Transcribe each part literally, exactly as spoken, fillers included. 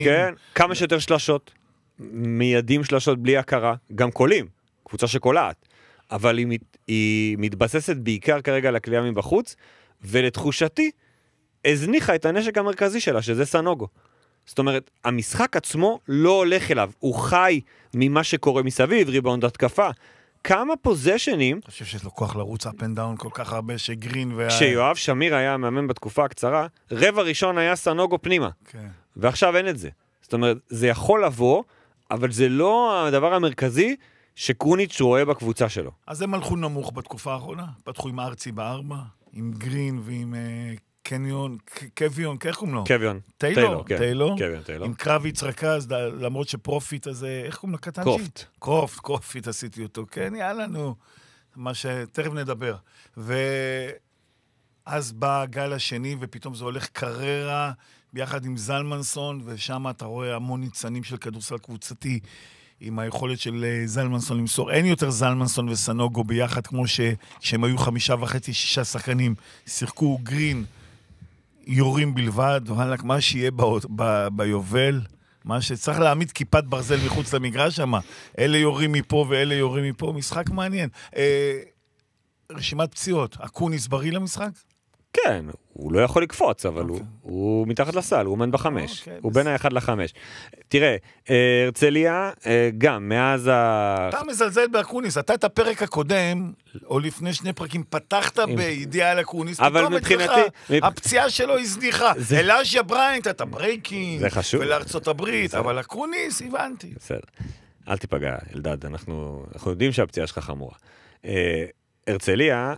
כן, כמה שיותר שלשות, מיידים שלשות בלי הכרה, גם קולים, קבוצה שקולעת, אבל היא, מת, היא מתבססת בעיקר כרגע על הכלייה מבחוץ, ולתחושתי, הזניחה את הנשק המרכזי שלה, שזה סנוגו. זאת אומרת, המשחק עצמו לא הולך אליו, הוא חי ממה שקורה מסביב, ריבאונד התקפה. כמה פוזיישנים... אני חושב שיש לו כוח לרוץ up and down כל כך הרבה שגרין וה... כשיואב שמיר היה מאמן בתקופה הקצרה, רבע ראשון היה סנוגו פנימה. כן. ועכשיו אין את זה. זאת אומרת, זה יכול לבוא, אבל זה לא הדבר המרכזי שקרוניץ' רואה בקבוצה שלו. אז הם הלכו נמוך בתקופה האחרונה. פתחו עם ארצי בארבע, עם גרין ועם... קניון, קוויון, איך קוראים לו? קוויון. טיילור, טיילור. קוויון, טיילור. עם קרביץ רכז, למרות שפרופיט הזה, איך קוראים לקטן? קרופט. קרופט, קרופיט עשיתי אותו. כן, יאללה, נו. מה שתכף נדבר. ואז בא הגל השני, ופתאום זה הולך קררה, ביחד עם זלמנסון, ושם אתה רואה המון ניצנים של כדורסל קבוצתי, עם היכולת של זלמנסון למסור. אין יותר זלמנסון וסנוגו ביחד, כמו שהם היו חמישה וחצי, שישה שחקנים, שיחקו גרין, יורים בלבד, וואלק, מה שיהיה ב, ב, ביובל, מה שצריך להעמיד כיפת ברזל מחוץ למגרש שם, אלה יורים מפה ואלה יורים מפה, משחק מעניין. אה, רשימת פציעות, אקוניס בריא למשחק? כן, הוא לא יכול לקפוץ, אבל okay. הוא, הוא מתחת לסל, הוא עומד בחמש, okay, הוא בין האחד לחמש. תראה, הרצליה, גם מאז ה... אתה מזלזל באקוניס, אתה את הפרק הקודם, או לפני שני פרקים, פתחת בידיעה על אקוניס, אבל מבחינתי... הפציעה שלו הזניחה. זה... אלאז'יה בריינט, אתה ברייקינג, זה חשוב. ולארצות הברית, אבל אקוניס, הבנתי. בסדר, אל תיפגע, אלדד, אנחנו, אנחנו יודעים שהפציעה שלך חמורה. הרצליה...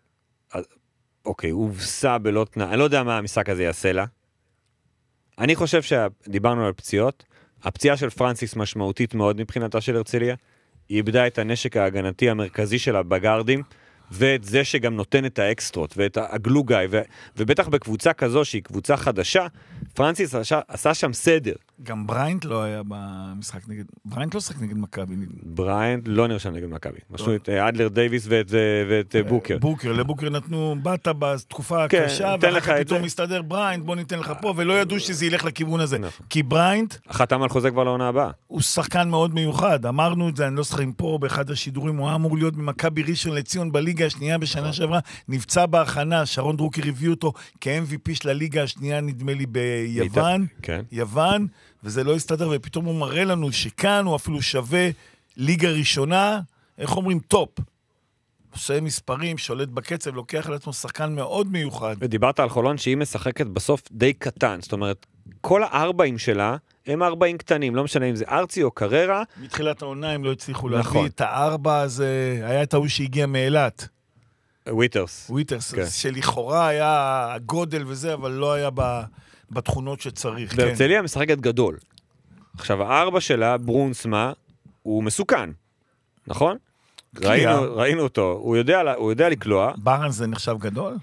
אוקיי, הוא הובסה בלא תנאי, אני לא יודע מה המשחק הזה יעשה לה. אני חושב שדיברנו על פציעות, הפציעה של פרנסיס משמעותית מאוד מבחינתה של הרצליה, היא איבדה את הנשק ההגנתי המרכזי שלה בגארדים, ואת זה שגם נותן את האקסטרות, ואת הגלוגאי, ו- ובטח בקבוצה כזו שהיא קבוצה חדשה, פרנסיס עשה, עשה שם סדר. גם בריינט לא היה במשחק נגד, בריינט לא שחק נגד מכבי. בריינט לא נרשם נגד מכבי. משהו את אדלר דייביס ואת, ואת בוקר. בוקר, לבוקר נתנו, באת בתקופה הקשה, ואחר כך פתאום מסתדר בריינט, בוא ניתן לך פה, ולא ידעו שזה ילך לכיוון הזה. כי בריינט... חתם על חוזה כבר לעונה הבאה. הוא שחקן מאוד מיוחד. אמרנו את זה, אני לא שחקים פה באחד השידורים, הוא אמור להיות ממכבי ראשון לציון בליגה השנייה בשנה שעברה, נפצע בהכנה, שרון דרוקר הביא אותו כ-אם וי פי של הליגה השנייה, נדמה לי ביוון, יוון, וזה לא הסתדר, ופתאום הוא מראה לנו שכאן הוא אפילו שווה ליגה ראשונה, איך אומרים? טופ. עושה מספרים, שולט בקצב, לוקח על עצמו שחקן מאוד מיוחד. ודיברת על חולון שהיא משחקת בסוף די קטן, זאת אומרת, כל הארבעים שלה, הם ארבעים קטנים, לא משנה אם זה ארצי או קררה. מתחילת העונה הם לא הצליחו להביא נכון. את הארבע הזה, היה את ההוא שהגיע מאילת. וויטרס. וויטרס, כן. שלכאורה היה הגודל וזה, אבל לא היה ב, בתכונות שצריך. בהרצליה כן. משחקת גדול. עכשיו, הארבע שלה, ברונסמה, הוא מסוכן, נכון? ראינו, ראינו אותו, הוא יודע, הוא יודע לקלוע. ברנס זה נחשב גדול?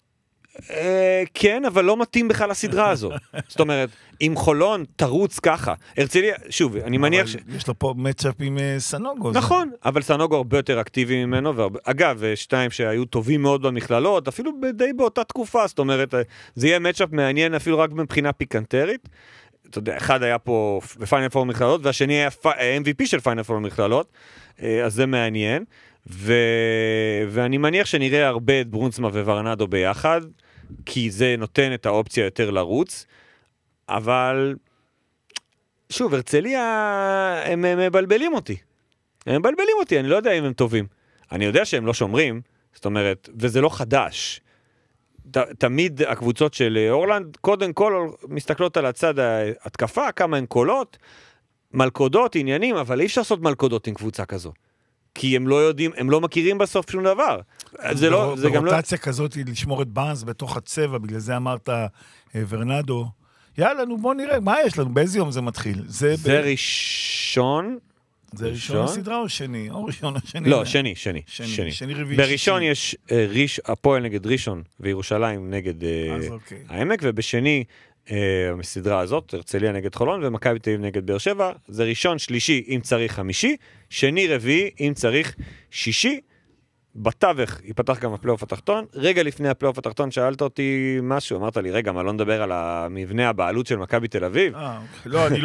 כן, אבל לא מתאים בכלל לסדרה הזו. זאת אומרת, אם חולון תרוץ ככה, הרצליה, שוב, אני מניח ש... יש לו פה מצ'אפ עם סנוגו. נכון, אבל סנוגו הרבה יותר אקטיבי ממנו, אגב, שתיים שהיו טובים מאוד במכללות, אפילו די באותה תקופה, זאת אומרת, זה יהיה מצ'אפ מעניין אפילו רק מבחינה פיקנטרית. אתה יודע, אחד היה פה בפיינל פור מכללות, והשני היה אם וי פי של פיינל פור מכללות, אז זה מעניין, ו... ואני מניח שנראה הרבה את ברונסמה וורנדו ביחד, כי זה נותן את האופציה יותר לרוץ, אבל שוב, הרצליה, הם, הם מבלבלים אותי. הם מבלבלים אותי, אני לא יודע אם הם טובים. אני יודע שהם לא שומרים, זאת אומרת, וזה לא חדש. ת, תמיד הקבוצות של אורלנד, קודם כל מסתכלות על הצד ההתקפה, כמה הן קולות, מלכודות, עניינים, אבל אי אפשר לעשות מלכודות עם קבוצה כזו. כי הם לא יודעים, הם לא מכירים בסוף שום דבר. זה לא, זה גם לא... ברוטציה כזאת היא לשמור את באנס בתוך הצבע, בגלל זה אמרת ורנדו, יאללה, נו בוא נראה, מה יש לנו, באיזה יום זה מתחיל? זה, זה ב... ראשון... זה ראשון הסדרה או שני? או ראשון או שני? לא, שני, שני. שני, שני. שני רביעי. בראשון שישי. יש uh, ריש, הפועל נגד ראשון, וירושלים נגד uh, אוקיי. העמק, ובשני, uh, הסדרה הזאת, הרצליה נגד חולון, ומכבי תל אביב נגד באר שבע, זה ראשון, שלישי, אם צריך חמישי, שני, רביעי, אם צריך שישי, בתווך ייפתח גם הפלייאוף התחתון. רגע לפני הפלייאוף התחתון שאלת אותי משהו, אמרת לי, רגע, מה לא נדבר על המבנה הבעלות של מכבי תל אביב? אה, אוקיי. לא, אני